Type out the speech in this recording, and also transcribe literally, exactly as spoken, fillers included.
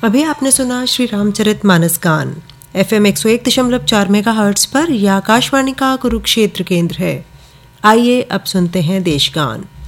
अभी आपने सुना श्री रामचरित मानस गान एफएम एक सौ एक दशमलव चार मेगाहर्ट्ज पर। यह आकाशवाणी का कुरुक्षेत्र केंद्र है। आइए अब सुनते हैं देशगान।